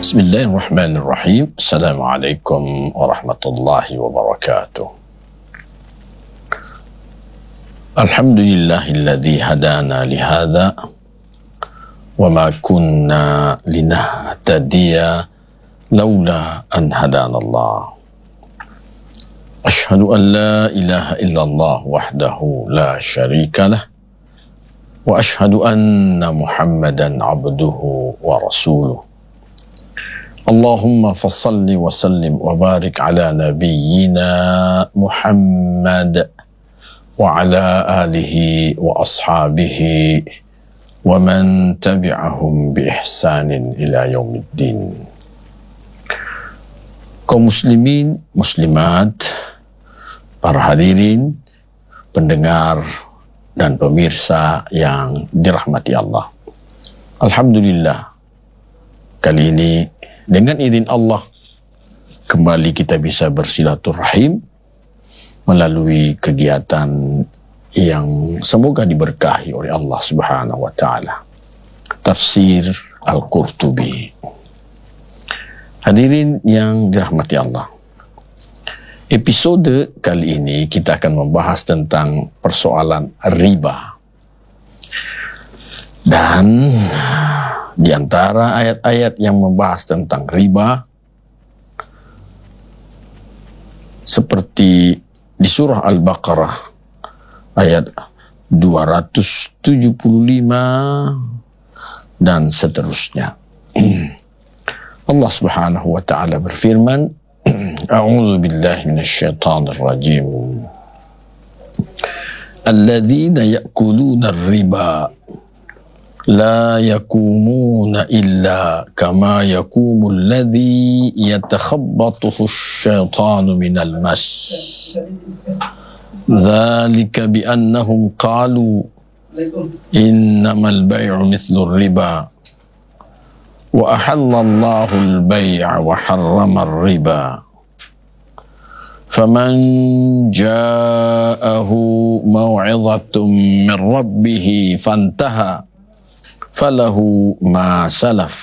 Bismillahirrahmanirrahim. Assalamualaikum warahmatullahi wabarakatuh. Alhamdulillahilladzi hadana lihadza wa ma kunna linahtadiya laula an hadanallah. Ashhadu an la ilaha illallah wahdahu la syarikalah wa ashhadu anna Muhammadan abduhu wa rasuluh. Allahumma fassalli wa sallim wa barik ala nabiyyina Muhammad wa ala alihi wa ashabihi wa man tabi'ahum bi ihsanin ila yaumiddin. Kaum muslimin, muslimat, para hadirin, pendengar dan pemirsa yang dirahmati Allah. Alhamdulillah, kali ini dengan izin Allah kembali kita bisa bersilaturahim melalui kegiatan yang semoga diberkahi oleh Allah Subhanahu wa taala. Tafsir Al-Qurtubi. Hadirin yang dirahmati Allah. Episode kali ini kita akan membahas tentang persoalan riba. Dan di antara ayat-ayat yang membahas tentang riba seperti di surah Al-Baqarah ayat 275 dan seterusnya. Allah Subhanahu wa taala berfirman, A'udzu billahi minasyaitonir rajim. Alladzina ya'kuluna ar-riba la yakumuna illa kama yakumu alladhi yatakhabbathu asy-syaitanu minal mas. Dzalika bi annahum qalu innamal bay'u mithlu ar-riba wa ahalla Allahu al-bay'a wa harrama ar-riba. فمن جاءه موعظة من ربه فانتهى فله ما سلف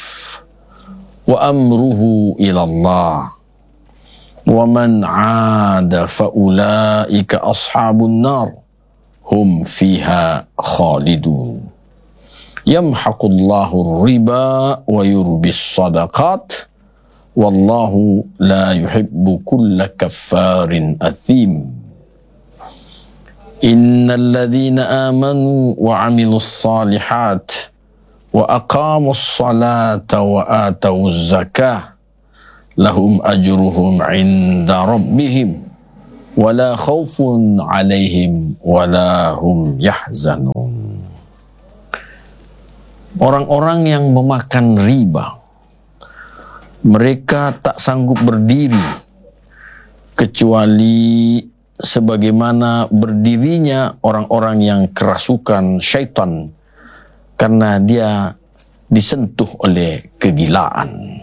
وأمره إلى الله ومن عاد فأولئك أصحاب النار هم فيها خالدون يمحق الله الربا ويربي الصدقات والله لا يحب كل كفار أثيم إن الذين آمنوا وعملوا الصالحات وأقاموا الصلاة وآتوا الزكاة لهم أجرهم عند ربهم ولا خوف عليهم ولا هم يحزنون. Orang-orang yang memakan riba, mereka tak sanggup berdiri kecuali sebagaimana berdirinya orang-orang yang kerasukan syaitan karena dia disentuh oleh kegilaan.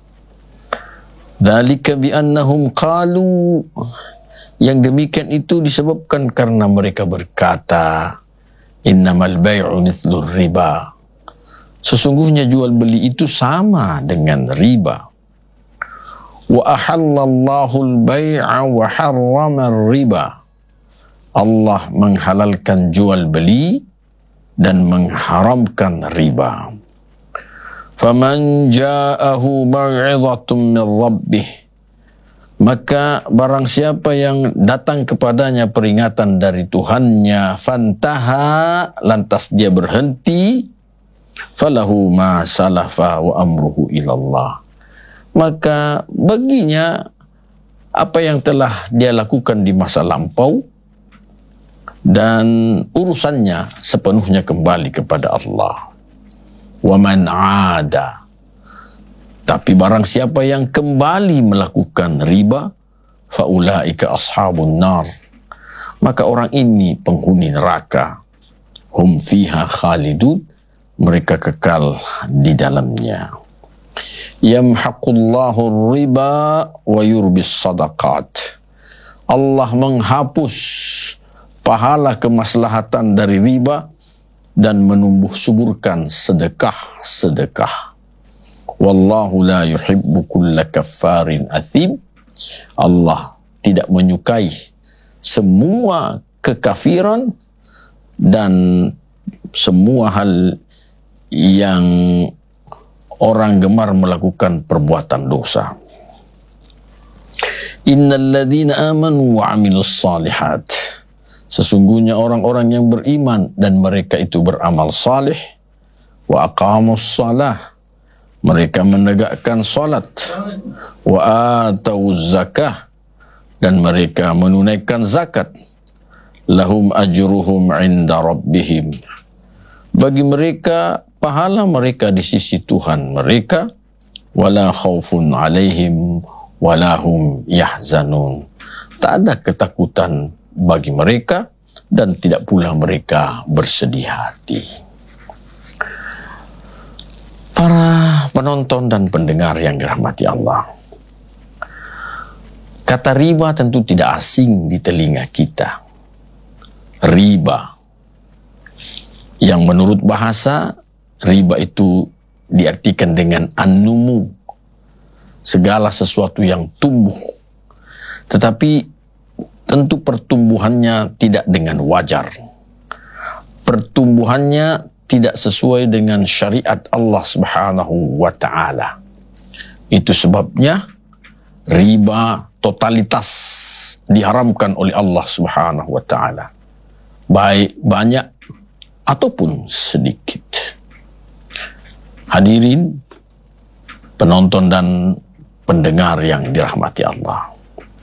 Dzalika bi annahum qalu, yang demikian itu disebabkan karena mereka berkata, innamal bay'u mithlu riba, sesungguhnya jual beli itu sama dengan riba. Wa ahallallahu al-bay'a wa harrama ar-riba, Allah menghalalkan jual beli dan mengharamkan riba. Faman ja'ahu maw'izatun min rabbih, maka barang siapa yang datang kepadanya peringatan dari Tuhannya, fantaha, lantas dia berhenti, falahu ma salafa wa amruhu ilallah, maka baginya apa yang telah dia lakukan di masa lampau dan urusannya sepenuhnya kembali kepada Allah. Wa man 'ada, tapi barang siapa yang kembali melakukan riba, faulaika ashabun nar, maka orang ini penghuni neraka, hum fiha khalidun, mereka kekal di dalamnya. Yamhaqullahu riba wa yurbis sadaqat, Allah menghapus pahala kemaslahatan dari riba dan menumbuh suburkan sedekah-sedekah. Wallahu la yuhibbu kulla kaffarin athim. Allah tidak menyukai semua kekafiran dan semua hal yang orang gemar melakukan perbuatan dosa. Innal ladzina amanu wa 'amilus shalihat. Sesungguhnya orang-orang yang beriman dan mereka itu beramal saleh, wa aqamus shalah, mereka menegakkan salat, wa atauz zakah, dan mereka menunaikan zakat, lahum ajruhum 'inda rabbihim. Bagi mereka pahala mereka di sisi Tuhan mereka, wala khaufun 'alaihim wala hum yahzanun. Tak ada ketakutan bagi mereka dan tidak pula mereka bersedih hati. Para penonton dan pendengar yang dirahmati Allah, kata riba tentu tidak asing di telinga kita. Riba, yang menurut bahasa, riba itu diartikan dengan an-numu, segala sesuatu yang tumbuh. Tetapi tentu pertumbuhannya tidak dengan wajar. Pertumbuhannya tidak sesuai dengan syariat Allah Subhanahu wa ta'ala. Itu sebabnya riba totalitas diharamkan oleh Allah Subhanahu wa ta'ala, baik banyak ataupun sedikit. Hadirin penonton dan pendengar yang dirahmati Allah,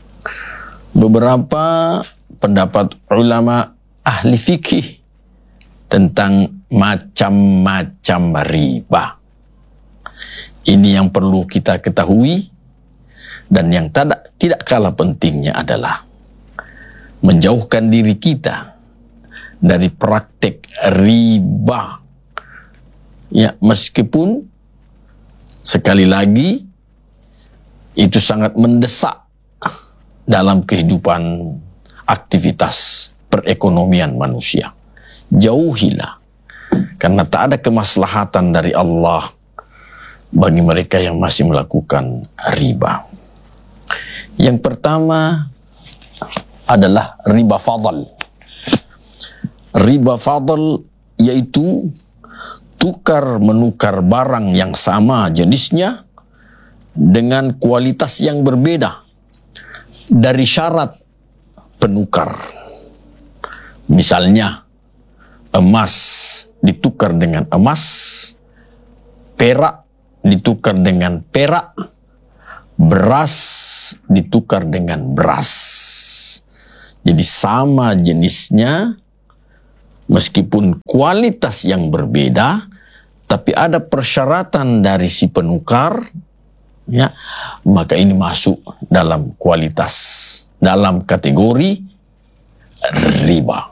beberapa pendapat ulama ahli fikih tentang macam-macam riba. Ini yang perlu kita ketahui, dan yang tidak kalah pentingnya adalah menjauhkan diri kita dari praktek riba. Ya, meskipun sekali lagi itu sangat mendesak dalam kehidupan aktivitas perekonomian manusia. Jauhilah, karena tak ada kemaslahatan dari Allah bagi mereka yang masih melakukan riba. Yang pertama adalah riba fadl. Riba fadl yaitu tukar menukar barang yang sama jenisnya dengan kualitas yang berbeda dari syarat penukar. Misalnya, emas ditukar dengan emas, perak ditukar dengan perak, beras ditukar dengan beras. Jadi sama jenisnya, meskipun kualitas yang berbeda, tapi ada persyaratan dari si penukar, ya, maka ini masuk dalam kualitas, dalam kategori riba.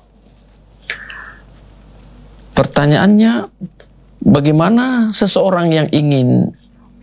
Pertanyaannya, bagaimana seseorang yang ingin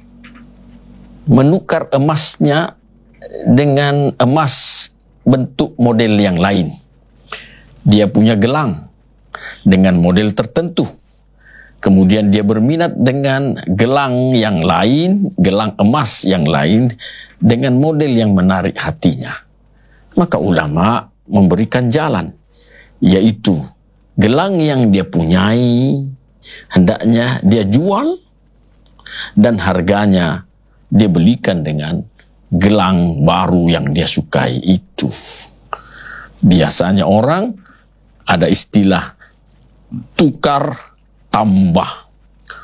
menukar emasnya dengan emas bentuk model yang lain? Dia punya gelang dengan model tertentu, kemudian dia berminat dengan gelang yang lain, gelang emas yang lain dengan model yang menarik hatinya. Maka ulama memberikan jalan, yaitu gelang yang dia punyai hendaknya dia jual dan harganya dia belikan dengan gelang baru yang dia sukai itu. Biasanya orang ada istilah tukar tambah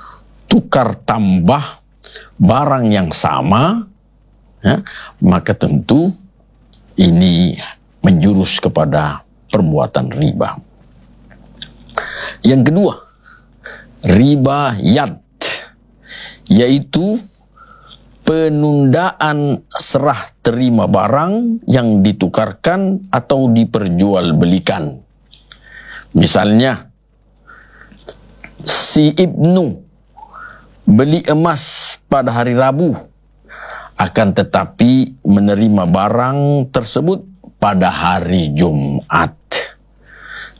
barang yang sama, ya, maka tentu ini menjurus kepada perbuatan riba. Yang kedua, riba yad, yaitu penundaan serah terima barang yang ditukarkan atau diperjualbelikan. Misalnya, si Ibnu beli emas pada hari Rabu, akan tetapi menerima barang tersebut pada hari Jumat.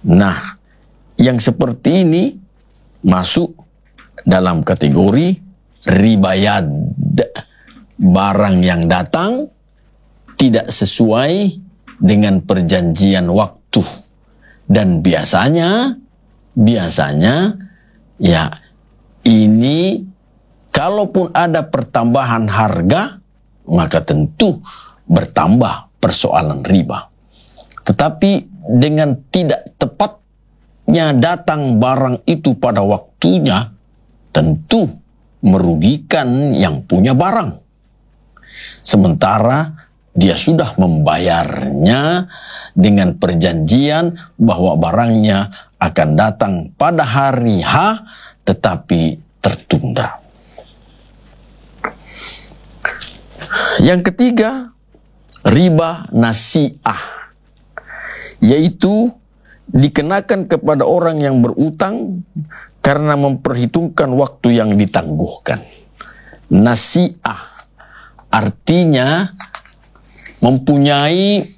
Nah, yang seperti ini masuk dalam kategori ribayad, barang yang datang tidak sesuai dengan perjanjian waktu. Dan biasanya ya ini kalaupun ada pertambahan harga, maka tentu bertambah persoalan riba. Tetapi dengan tidak tepatnya datang barang itu pada waktunya, tentu merugikan yang punya barang. Sementara dia sudah membayarnya dengan perjanjian bahwa barangnya akan datang pada hari H, tetapi tertunda. Yang ketiga, riba nasi'ah, yaitu dikenakan kepada orang yang berutang karena memperhitungkan waktu yang ditangguhkan. Nasi'ah artinya mempunyai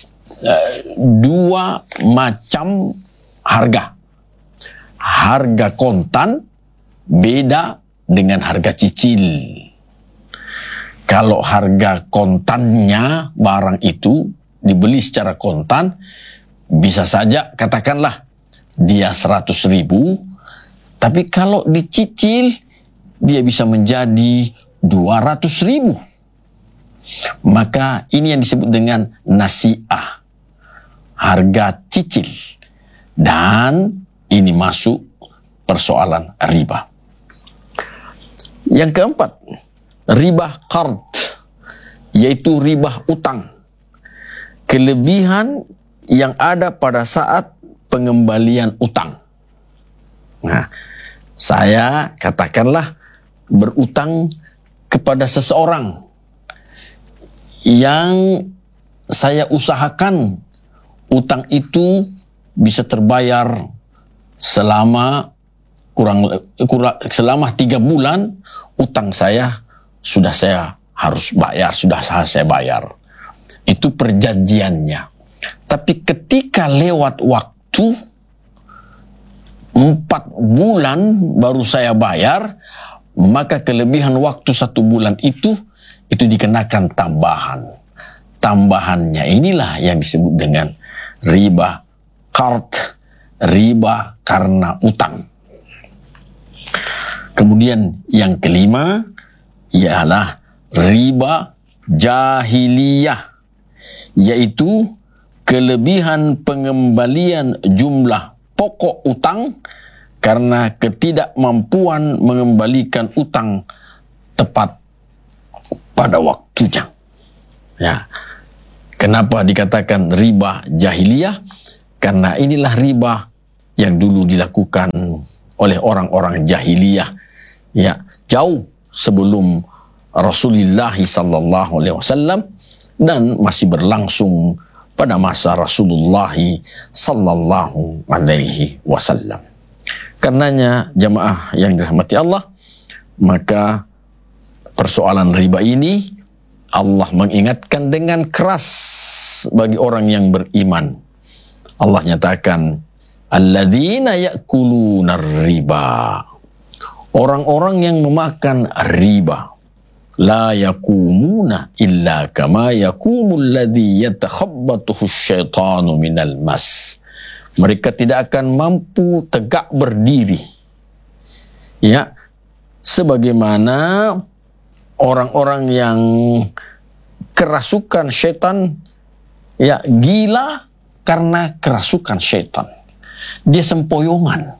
dua macam harga. Harga kontan beda dengan harga cicil. Kalau harga kontannya barang itu dibeli secara kontan, bisa saja katakanlah dia 100.000, tapi kalau dicicil dia bisa menjadi 200.000. Maka ini yang disebut dengan nasi'ah, harga cicil. Dan ini masuk persoalan riba. Yang keempat, riba qard, yaitu riba utang. Kelebihan yang ada pada saat pengembalian utang. Nah, saya katakanlah berutang kepada seseorang yang saya usahakan utang itu bisa terbayar selama selama 3 bulan. Utang saya sudah saya harus bayar, sudah saya bayar. Itu perjanjiannya. Tapi ketika lewat waktu 4 bulan baru saya bayar, maka kelebihan waktu 1 bulan itu dikenakan tambahan. Tambahannya inilah yang disebut dengan riba qard, riba karena utang. Kemudian yang kelima ialah riba jahiliyah, yaitu kelebihan pengembalian jumlah pokok utang karena ketidakmampuan mengembalikan utang tepat pada waktunya. Ya. Kenapa dikatakan riba jahiliyah? Karena inilah riba yang dulu dilakukan oleh orang-orang jahiliyah, ya, jauh sebelum Rasulullah SAW dan masih berlangsung pada masa Rasulullah SAW. Karenanya jamaah yang dirahmati Allah, maka persoalan riba ini Allah mengingatkan dengan keras bagi orang yang beriman. Allah nyatakan, alladzina ya'kuluna riba, orang-orang yang memakan riba, la yakumuna illa kama yakumul ladzi yatakhabbathu syaitanu minal mas. Mereka tidak akan mampu tegak berdiri, ya, sebagaimana orang-orang yang kerasukan syaitan, ya, gila karena kerasukan syaitan. Dia sempoyongan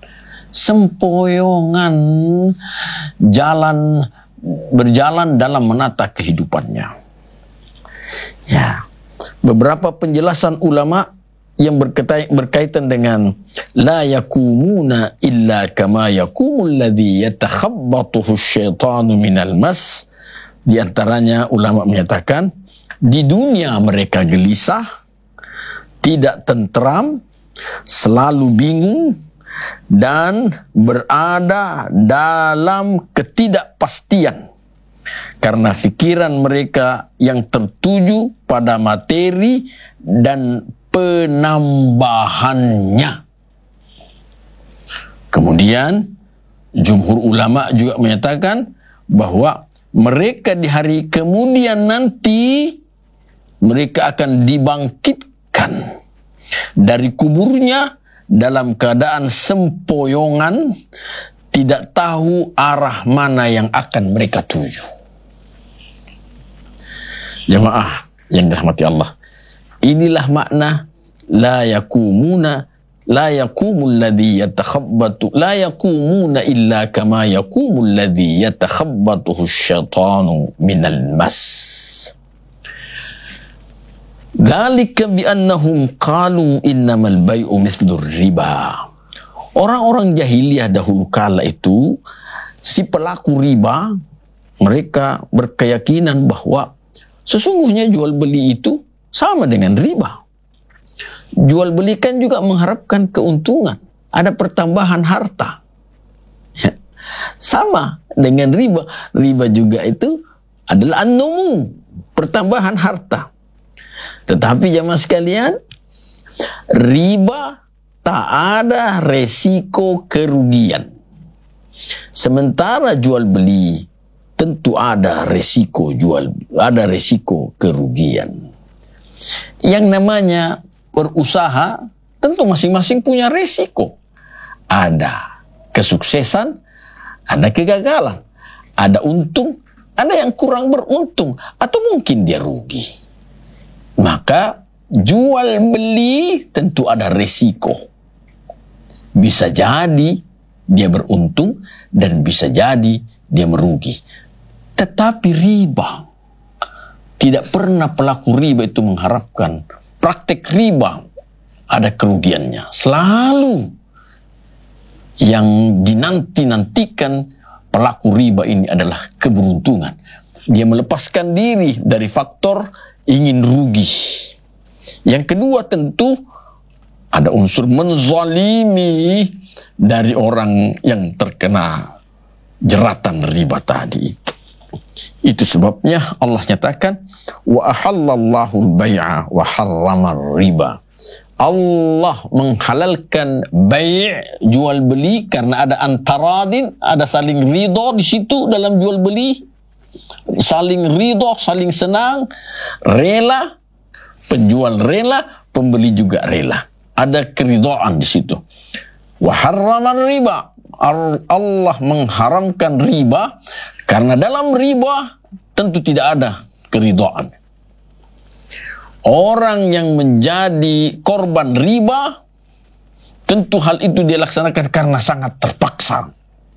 berjalan dalam menata kehidupannya. Ya, beberapa penjelasan ulama yang berkaitan dengan la yakumuna illa kama yakumul ladzi yatakhabbathu syaitanu minal mas. Di antaranya ulama menyatakan di dunia mereka gelisah, tidak tentram, selalu bingung dan berada dalam ketidakpastian karena pikiran mereka yang tertuju pada materi dan penambahannya. Kemudian Jumhur ulama juga menyatakan bahwa mereka di hari kemudian nanti mereka akan dibangkitkan dari kuburnya dalam keadaan sempoyongan, tidak tahu arah mana yang akan mereka tuju. Jemaah yang dirahmati Allah, inilah makna la yakumuna, la yakumul ladzi yatakhabbatu, la yakumuna illa kama yakumul ladzi yatakhabbatuhu syaitanu minal mas. Dzalika bi annahum qalu innamal bai'u mithlur riba. Orang-orang jahiliyah dahulu kala itu, si pelaku riba, mereka berkeyakinan bahwa sesungguhnya jual beli itu sama dengan riba. Jual beli kan juga mengharapkan keuntungan, ada pertambahan harta. Sama dengan riba. Riba juga itu adalah an-numu, pertambahan harta. Tetapi jamaah sekalian, riba tak ada resiko kerugian. Sementara jual beli tentu ada resiko kerugian. Yang namanya berusaha tentu masing-masing punya resiko. Ada kesuksesan, ada kegagalan, ada untung, ada yang kurang beruntung, atau mungkin dia rugi. Maka jual beli tentu ada resiko. Bisa jadi dia beruntung dan bisa jadi dia merugi. Tetapi riba, tidak pernah pelaku riba itu mengharapkan praktek riba ada kerugiannya. Selalu yang dinanti-nantikan pelaku riba ini adalah keberuntungan. Dia melepaskan diri dari faktor ingin rugi. Yang kedua tentu ada unsur menzalimi dari orang yang terkena jeratan riba tadi itu. Itu sebabnya Allah nyatakan wa ahallallahu al-bai'a wa harramar riba. Allah menghalalkan bai', jual beli, karena ada antaradin, ada saling ridho di situ dalam jual beli. Saling ridho, saling senang, rela, penjual rela, pembeli juga rela. Ada keridhaan di situ. Wa harraman riba. Allah mengharamkan riba karena dalam riba tentu tidak ada keridhaan. Orang yang menjadi korban riba tentu hal itu dia laksanakan karena sangat terpaksa.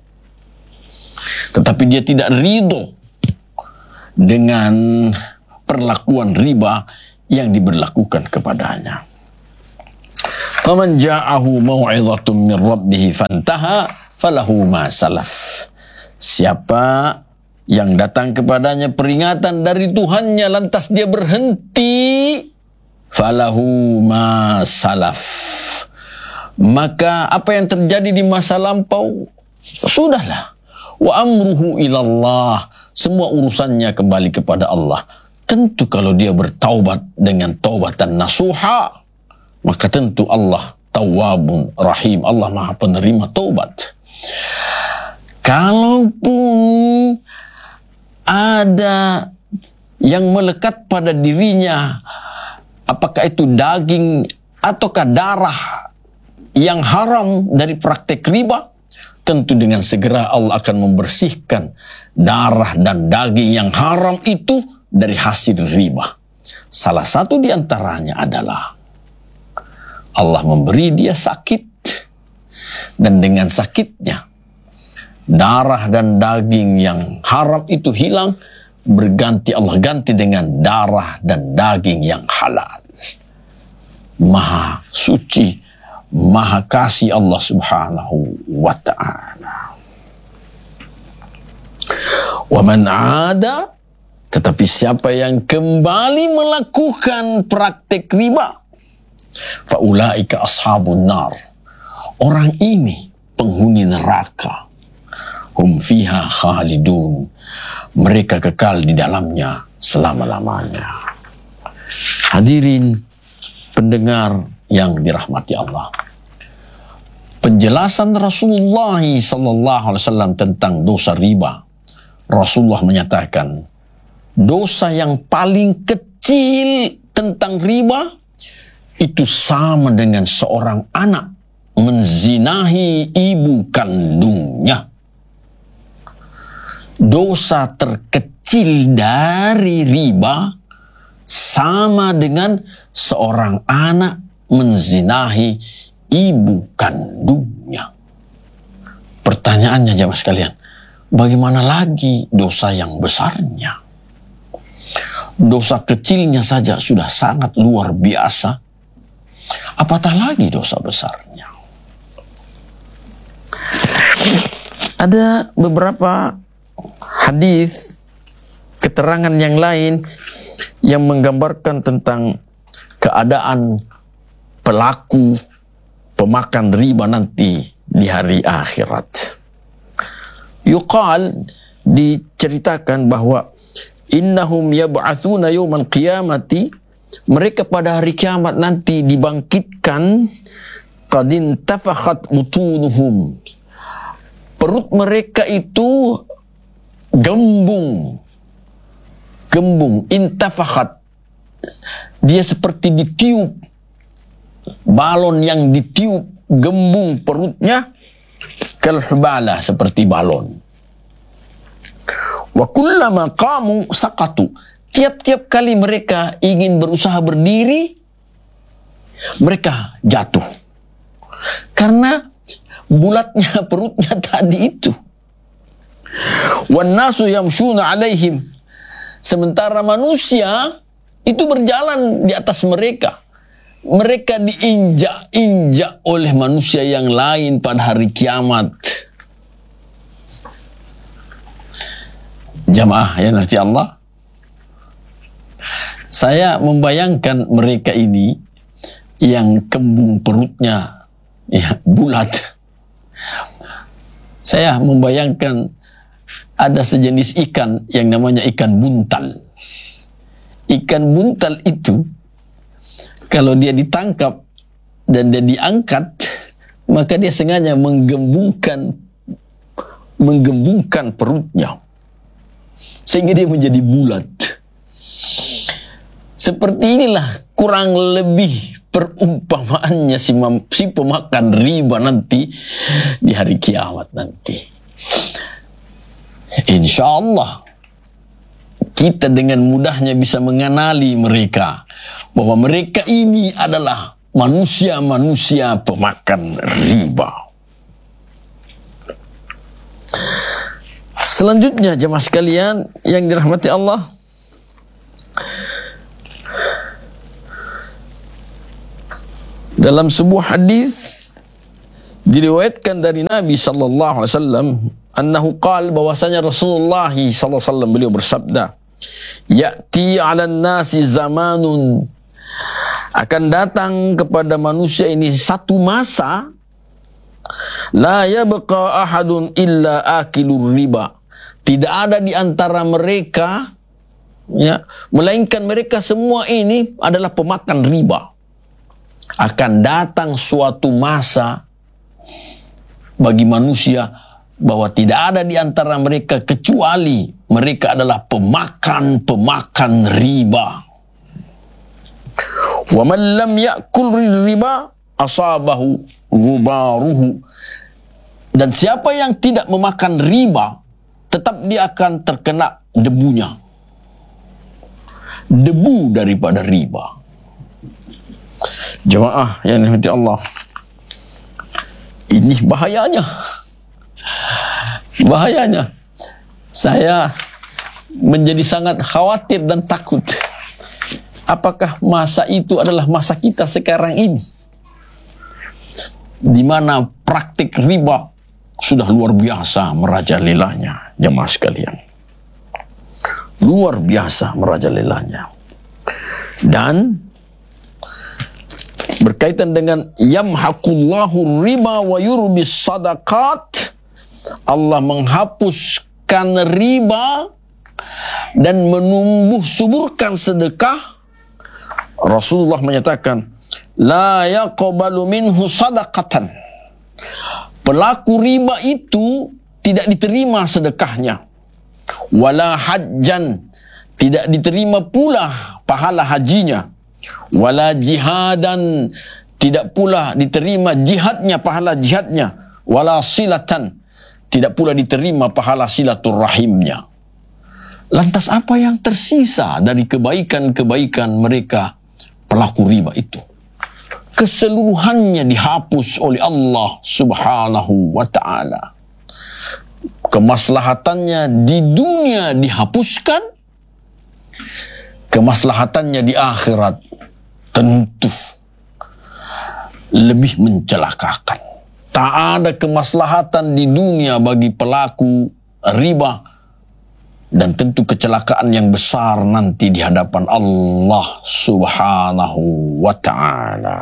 Tetapi dia tidak ridho dengan perlakuan riba yang diberlakukan kepadanya. Faman ja'ahu mau'izatun min rabbih fantaha falahu ma salaf. Siapa yang datang kepadanya peringatan dari Tuhannya lantas dia berhenti, falahu ma salaf. Maka apa yang terjadi di masa lampau sudahlah. Wa amruhu ilallah. Semua urusannya kembali kepada Allah. Tentu kalau dia bertaubat dengan taubatan nasuha, maka tentu Allah tawwabun rahim. Allah maha penerima taubat. Kalaupun ada yang melekat pada dirinya, apakah itu daging ataukah darah yang haram dari praktek riba, tentu dengan segera Allah akan membersihkan darah dan daging yang haram itu dari hasil riba. Salah satu di antaranya adalah Allah memberi dia sakit, dan dengan sakitnya darah dan daging yang haram itu hilang, berganti Allah ganti dengan darah dan daging yang halal. Maha suci, maha kasih Allah subhanahu wa ta'ala. Wa man ada, tetapi siapa yang kembali melakukan praktek riba, faulaika ashabun nar, orang ini penghuni neraka, hum fiha khalidun, mereka kekal di dalamnya selama-lamanya. Hadirin pendengar yang dirahmati Allah, penjelasan Rasulullah SAW tentang dosa riba, Rasulullah menyatakan dosa yang paling kecil tentang riba itu sama dengan seorang anak menzinahi ibu kandungnya. Dosa terkecil dari riba sama dengan seorang anak menzinahi ibu kandungnya. Pertanyaannya jemaah sekalian, bagaimana lagi dosa yang besarnya? Dosa kecilnya saja sudah sangat luar biasa, apatah lagi dosa besarnya. Ada beberapa hadis, keterangan yang lain yang menggambarkan tentang keadaan pelaku pemakan riba nanti di hari akhirat. Yuqal, diceritakan bahwa innahum yab'atsuna yaumal qiyamati, mereka pada hari kiamat nanti dibangkitkan, qad intafakhat butunuhum, perut mereka itu gembung, intafakhat, dia seperti ditiup, balon yang ditiup, gembung perutnya, kalhubalah, seperti balon. Wa kullama qamu saqatu, tiap-tiap kali mereka ingin berusaha berdiri, mereka jatuh. Karena bulatnya perutnya tadi itu. Wan nasu yamshuna alaihim, sementara manusia itu berjalan di atas mereka. Mereka diinjak-injak oleh manusia yang lain pada hari kiamat. Jamaah yang nanti Allah, saya membayangkan mereka ini yang kembung perutnya ya bulat. Saya membayangkan ada sejenis ikan yang namanya ikan buntal. Ikan buntal itu kalau dia ditangkap dan dia diangkat, maka dia sengaja menggembungkan perutnya sehingga dia menjadi bulat. Seperti inilah kurang lebih perumpamaannya si pemakan riba nanti di hari kiamat nanti. Insya Allah kita dengan mudahnya bisa mengenali mereka, bahwa mereka ini adalah manusia-manusia pemakan riba. Selanjutnya jemaah sekalian yang dirahmati Allah, dalam sebuah hadis diriwayatkan dari Nabi sallallahu alaihi wasallam, annahu qala, bahwasanya Rasulullah sallallahu alaihi wasallam beliau bersabda, ya'ti 'alan nasi zamanun, akan datang kepada manusia ini satu masa, la yabqa ahadun illa akilur riba, tidak ada di antara mereka ya, melainkan mereka semua ini adalah pemakan riba. Akan datang suatu masa bagi manusia bahwa tidak ada di antara mereka kecuali mereka adalah pemakan riba. Wa man lam ya'kul riba asabahu ghubaruhu, dan siapa yang tidak memakan riba tetap dia akan terkena debunya, debu daripada riba. Jemaah yang dirahmati Allah, ini bahayanya. Saya menjadi sangat khawatir dan takut. Apakah masa itu adalah masa kita sekarang ini, di mana praktik riba sudah luar biasa merajalelanya, jemaah sekalian. Luar biasa merajalelanya. Dan berkaitan dengan yamhaqullahu riba wa yurbis sadaqat, Allah menghapuskan riba dan menumbuh suburkan sedekah. Rasulullah menyatakan, la yaqbalu minhu sadaqatan, Pelaku riba itu tidak diterima sedekahnya. Wala hajjan, tidak diterima pula pahala hajinya. Wala jihadan, tidak pula diterima jihadnya, pahala jihadnya. Wala silatan, tidak pula diterima pahala silaturrahimnya. Lantas apa yang tersisa dari kebaikan-kebaikan mereka pelaku riba itu? Keseluruhannya dihapus oleh Allah Subhanahu wa ta'ala. Kemaslahatannya di dunia dihapuskan, kemaslahatannya di akhirat tentu lebih mencelakakan. Tak ada kemaslahatan di dunia bagi pelaku riba, dan tentu kecelakaan yang besar nanti di hadapan Allah Subhanahu wa ta'ala.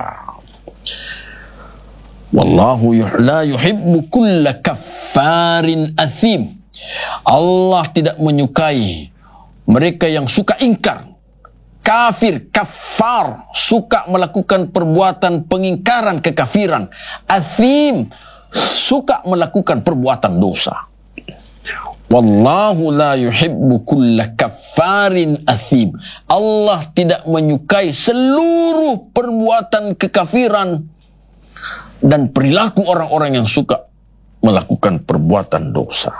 Wallahu la yuhibbu kulla kaffarin athim. Allah tidak menyukai mereka yang suka ingkar. Kafir, kafar, suka melakukan perbuatan pengingkaran kekafiran. Athim, suka melakukan perbuatan dosa. Wallahu la yuhibbu kulla kaffarin athim. Allah tidak menyukai seluruh perbuatan kekafiran dan perilaku orang-orang yang suka melakukan perbuatan dosa.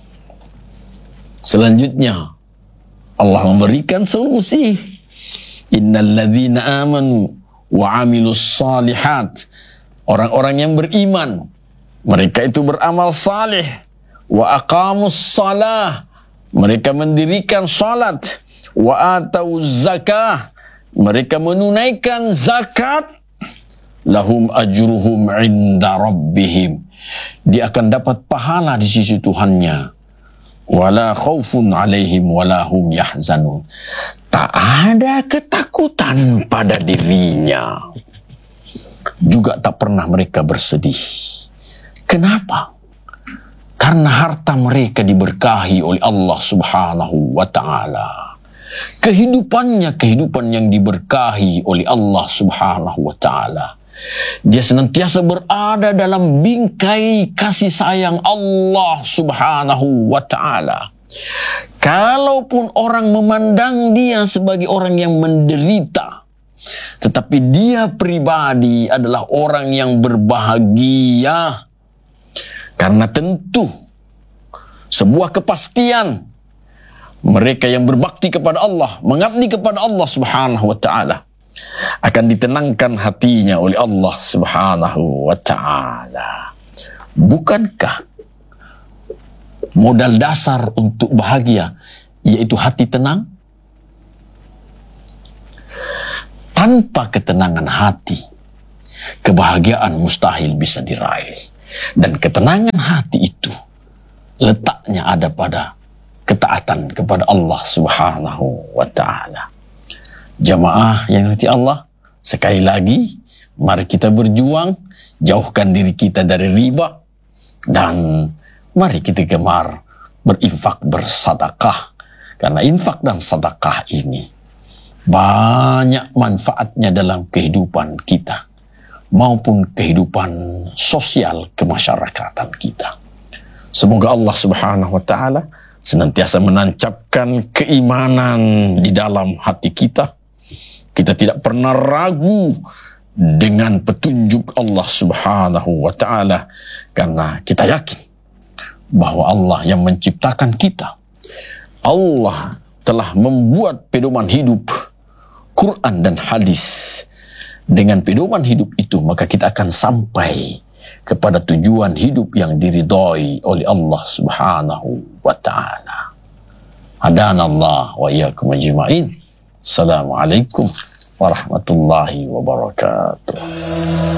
Selanjutnya Allah memberikan solusi. Innal ladzina amanu wa amilus salihat. Orang-orang yang beriman, mereka itu beramal salih. Wa aqamus salah, mereka mendirikan salat. Wa atauz zakah, mereka menunaikan zakat. Lahum ajruhum inda rabbihim, dia akan dapat pahala di sisi Tuhannya. Wala khaufun alaihim wala hum yahzanun, tak ada ketakutan pada dirinya, juga tak pernah mereka bersedih. Kenapa? Karena harta mereka diberkahi oleh Allah Subhanahu wa ta'ala. Kehidupannya kehidupan yang diberkahi oleh Allah Subhanahu wa ta'ala. Dia senantiasa berada dalam bingkai kasih sayang Allah Subhanahu wa ta'ala. Kalaupun orang memandang dia sebagai orang yang menderita, tetapi dia pribadi adalah orang yang berbahagia. Karena tentu sebuah kepastian, mereka yang berbakti kepada Allah, mengabdi kepada Allah Subhanahu wa ta'ala, akan ditenangkan hatinya oleh Allah Subhanahu wa ta'ala. Bukankah modal dasar untuk bahagia yaitu hati tenang? Tanpa ketenangan hati, kebahagiaan mustahil bisa diraih. Dan ketenangan hati itu letaknya ada pada ketaatan kepada Allah Subhanahu wa ta'ala. Jamaah yang dirahmati Allah, sekali lagi mari kita berjuang, jauhkan diri kita dari riba, dan mari kita gemar berinfak, bersedekah. Karena infak dan sedekah ini banyak manfaatnya dalam kehidupan kita maupun kehidupan sosial kemasyarakatan kita. Semoga Allah Subhanahu wa ta'ala senantiasa menancapkan keimanan di dalam hati kita. Kita tidak pernah ragu dengan petunjuk Allah Subhanahu wa ta'ala, karena kita yakin bahwa Allah yang menciptakan kita. Allah telah membuat pedoman hidup, Quran dan hadis. Dengan pedoman hidup itu, maka kita akan sampai kepada tujuan hidup yang diridhai oleh Allah Subhanahu wa ta'ala. Hadanallah wa iyyakum ajma'in. Assalamualaikum warahmatullahi wabarakatuh.